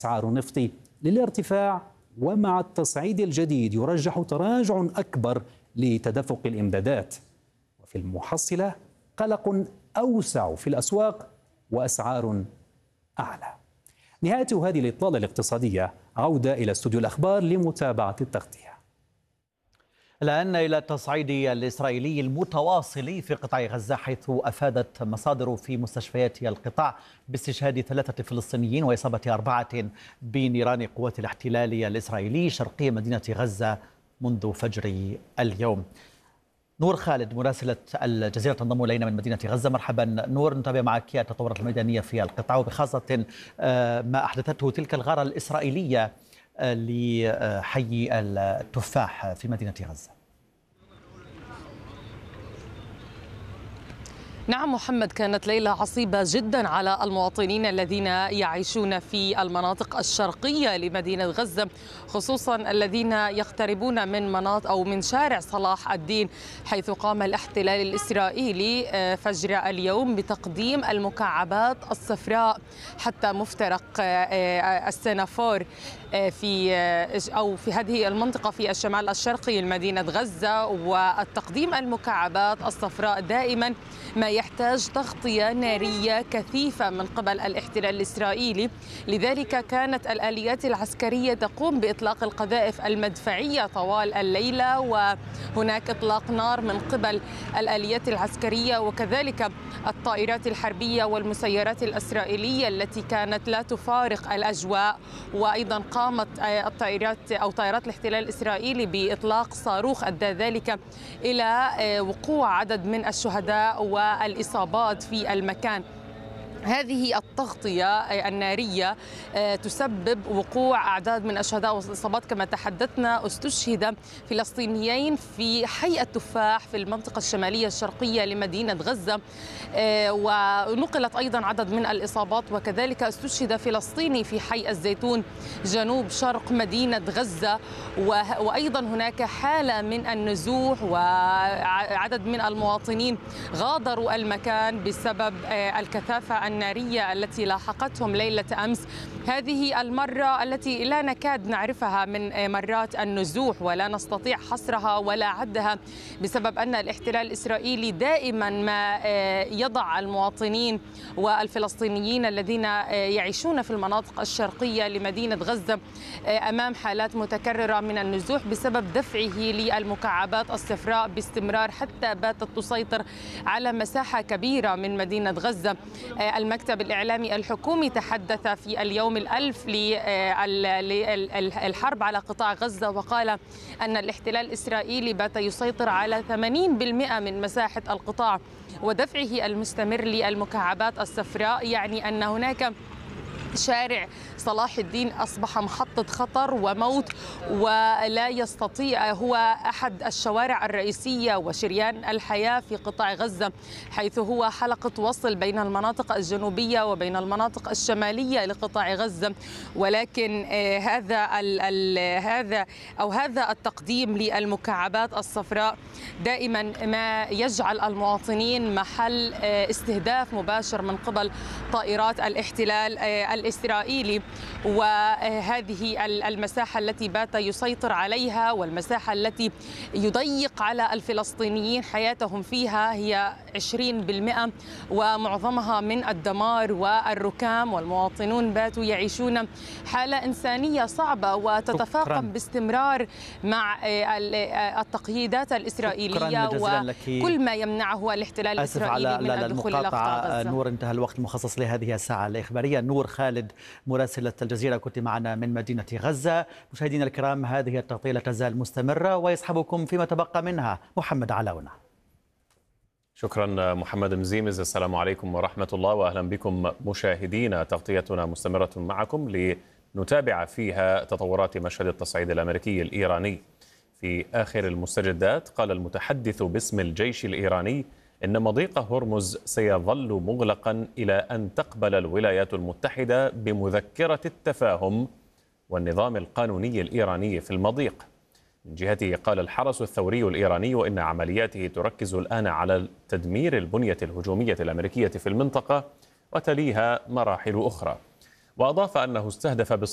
أسعار النفط للارتفاع، ومع التصعيد الجديد يرجح تراجع أكبر لتدفق الإمدادات، وفي المحصلة قلق أوسع في الأسواق وأسعار أعلى. نهاية هذه الإطلالة الاقتصادية، عودة إلى استوديو الأخبار لمتابعة التغطية. الآن إلى التصعيد الإسرائيلي المتواصل في قطاع غزة، حيث أفادت مصادر في مستشفيات القطاع باستشهاد 3 فلسطينيين وإصابة 4 بنيران قوات الاحتلال الإسرائيلي شرقي مدينة غزة منذ فجر اليوم. نور خالد مراسلة الجزيرة تنضم إلينا من مدينة غزة. مرحبا نور، نتابع معك التطورات الميدانية في القطاع، وبخاصة ما أحدثته تلك الغارة الإسرائيلية لحي التفاح في مدينة غزة. نعم محمد، كانت ليلة عصيبة جدا على المواطنين الذين يعيشون في المناطق الشرقية لمدينة غزة، خصوصا الذين يقتربون من مناطق أو من شارع صلاح الدين، حيث قام الاحتلال الإسرائيلي فجر اليوم بتقديم المكعبات الصفراء حتى مفترق السنافور في هذه المنطقة في الشمال الشرقي لمدينة غزة. والتقديم المكعبات الصفراء دائما ما يحتاج تغطية نارية كثيفة من قبل الاحتلال الإسرائيلي، لذلك كانت الآليات العسكرية تقوم بإطلاق القذائف المدفعية طوال الليلة، وهناك إطلاق نار من قبل الآليات العسكرية وكذلك الطائرات الحربية والمسيرات الإسرائيلية التي كانت لا تفارق الأجواء. وأيضا قامت طائرات الاحتلال الإسرائيلي بإطلاق صاروخ أدى ذلك إلى وقوع عدد من الشهداء والإصابات في المكان. هذه التغطية النارية تسبب وقوع أعداد من الشهداء والإصابات. كما تحدثنا، استشهد فلسطينيين في حي التفاح في المنطقة الشمالية الشرقية لمدينة غزة، ونقلت أيضا عدد من الإصابات، وكذلك استشهد فلسطيني في حي الزيتون جنوب شرق مدينة غزة. وأيضا هناك حالة من النزوح، وعدد من المواطنين غادروا المكان بسبب الكثافة النارية التي لاحقتهم ليلة أمس، هذه المرة التي لا نكاد نعرفها من مرات النزوح ولا نستطيع حصرها ولا عدها، بسبب أن الاحتلال الإسرائيلي دائما ما يضع المواطنين والفلسطينيين الذين يعيشون في المناطق الشرقية لمدينة غزة أمام حالات متكررة من النزوح بسبب دفعه للمكعبات الصفراء باستمرار، حتى باتت تسيطر على مساحة كبيرة من مدينة غزة. المكتب الإعلامي الحكومي تحدث في اليوم الألف للحرب على قطاع غزة، وقال أن الاحتلال الإسرائيلي بات يسيطر على 80% من مساحة القطاع، ودفعه المستمر للمكعبات الصفراء يعني أن هناك شارع صلاح الدين أصبح محطة خطر وموت، ولا يستطيع، هو أحد الشوارع الرئيسية وشريان الحياة في قطاع غزة، حيث هو حلقة وصل بين المناطق الجنوبية وبين المناطق الشمالية لقطاع غزة. ولكن هذا التقديم للمكعبات الصفراء دائما ما يجعل المواطنين محل استهداف مباشر من قبل طائرات الاحتلال الإسرائيلي. وهذه المساحة التي بات يسيطر عليها والمساحة التي يضيق على الفلسطينيين حياتهم فيها هي 20%، ومعظمها من الدمار والركام، والمواطنون باتوا يعيشون حالة إنسانية صعبة وتتفاقم باستمرار مع التقييدات الإسرائيلية وكل ما يمنعه الاحتلال الإسرائيلي من الدخول إلى قطاع غزة. نور، انتهى الوقت المخصص لهذه الساعة الإخبارية. نور خالد مراسلة الجزيرة كنت معنا من مدينة غزة. مشاهدينا الكرام، هذه التغطية لا تزال مستمرة ويصحبكم فيما تبقى منها محمد علاونة. شكرا محمد مزيمز. السلام عليكم ورحمة الله، وأهلا بكم مشاهدينا. تغطيتنا مستمرة معكم لنتابع فيها تطورات مشهد التصعيد الأمريكي الإيراني. في آخر المستجدات قال المتحدث باسم الجيش الإيراني إن مضيق هرمز سيظل مغلقا إلى أن تقبل الولايات المتحدة بمذكرة التفاهم والنظام القانوني الإيراني في المضيق. من جهته قال الحرس الثوري الإيراني إن عملياته تركز الآن على تدمير البنية الهجومية الأمريكية في المنطقة وتليها مراحل أخرى، وأضاف أنه استهدف